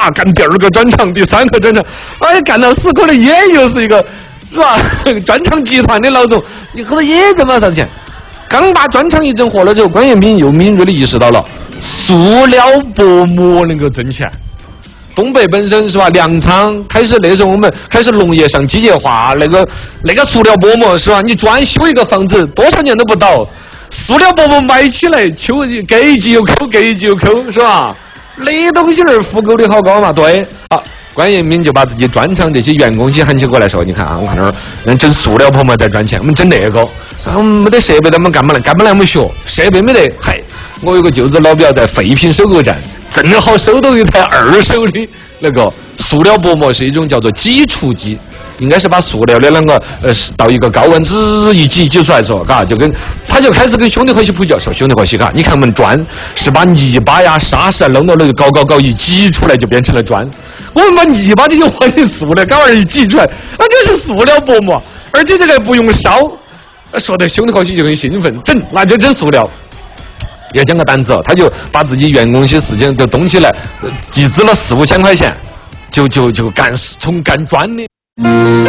啊，干第2个砖厂，第3个砖厂，哎，干到死可能也又是一个，是吧？砖厂集团的老总，你可能也挣不到啥子钱。刚把砖厂一整活了之后，关彦斌又敏锐地意识到了塑料薄膜能够挣钱。东北本身是吧，粮仓开始那时候我们开始农业上机械化，那个塑料薄膜是吧？你专修一个房子多少年都不倒，塑料薄膜买起来给一级又抠，给一级又抠是吧？那东西儿复购率好高嘛？对，好，关彦斌就把自己砖厂这些员工些喊起过来说，你看啊，我看那儿整塑料薄膜在赚钱，我们整那个，啊，没得设备，他们干不来我们学设备没得，嗨。我有个舅子老表在废品收购站，正好收到一台2手的那个塑料薄膜，是一种叫做挤出机，应该是把塑料的那个到一个高温一挤出来之后，嘎，他就开始跟兄弟伙去普教，说兄弟伙些嘎，你看我们砖是把泥巴呀、沙石弄到那个搞一挤出来就变成了砖，我们把泥巴这些换成塑料，搞一挤出来，那就是塑料薄膜，而且这个不用烧，说的兄弟伙些就很兴奋，那就整塑料。要讲个单子哦，他就把自己员工些事情都动起来，集资了4、5千块钱，就从干砖的。